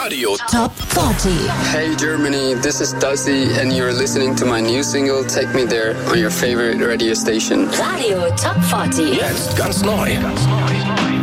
Radio Top 40. Hey Germany, this is Dazzy and you're listening to my new single Take Me There on your favorite radio station. Radio Top 40. jetzt ganz neu.